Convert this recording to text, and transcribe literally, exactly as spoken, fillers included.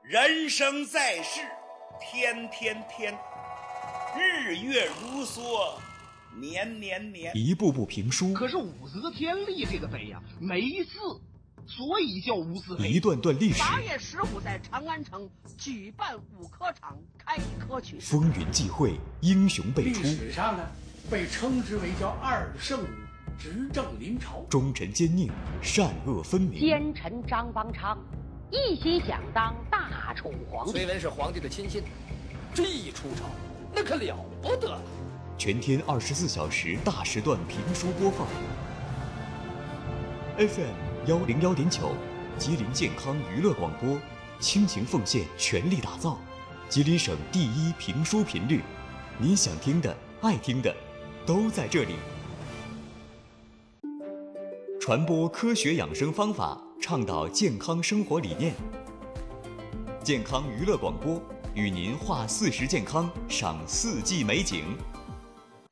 人生在世，天天天，日月如梭，年年年。 一部部评书， 可是武则天立这个碑呀、啊，没字，所以叫无字碑。 一段段历史。 八月十五在长安城举办五科场开科取士， 风云际会，英雄辈出。 历史上呢，被称之为叫二圣武，执政临朝， 忠臣奸佞，善恶分明。 奸臣张邦昌一心想当大楚皇帝。 崔文是皇帝的亲信，这一出朝，那可了不得了。 全天二十四小时大时段评书播放。F M 幺零幺点九，吉林健康娱乐广播，倾情奉献，全力打造吉林省第一评书频率。您想听的、爱听的，都在这里。传播科学养生方法，倡导健康生活理念。健康娱乐广播与您话四时健康，赏四季美景。